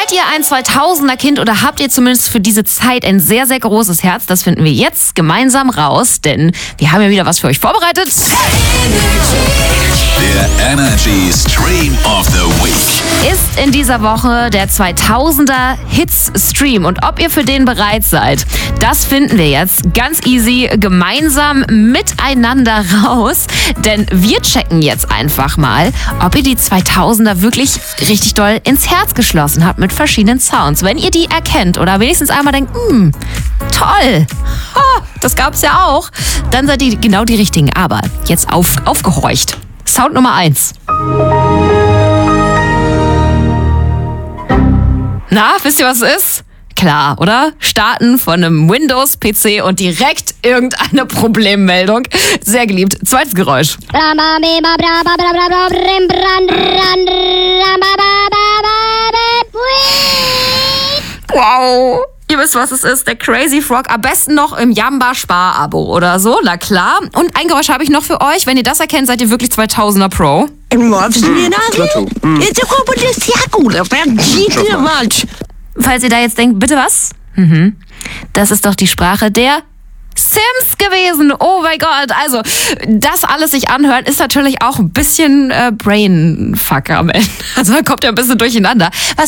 Seid ihr ein 2000er-Kind oder habt ihr zumindest für diese Zeit ein sehr, sehr großes Herz? Das finden wir jetzt gemeinsam raus, denn wir haben ja wieder was für euch vorbereitet. Der Energy Stream of the Week Ist in dieser Woche der 2000er Hits Stream. Und ob ihr für den bereit seid, das finden wir jetzt ganz easy gemeinsam miteinander raus. Denn wir checken jetzt einfach mal, ob ihr die 2000er wirklich richtig doll ins Herz geschlossen habt mit verschiedenen Sounds. Wenn ihr die erkennt oder wenigstens einmal denkt, toll, das gab's ja auch, dann seid ihr genau die Richtigen. Aber jetzt aufgehorcht. Sound Nummer 1. Na, wisst ihr, was es ist? Klar, oder? Starten von einem Windows-PC und direkt irgendeine Problemmeldung. Sehr geliebt. Zweites Geräusch. Wow. Ihr wisst, was es ist, der Crazy Frog. Am besten noch im Jamba-Spar-Abo oder so, na klar. Und ein Geräusch habe ich noch für euch. Wenn ihr das erkennt, seid ihr wirklich 2000er Pro. Falls ihr da jetzt denkt, bitte was? Das ist doch die Sprache der Sims gewesen. Oh mein Gott. Also, das alles sich anhören, ist natürlich auch ein bisschen Brainfuck am Ende. Also, man kommt ja ein bisschen durcheinander. Was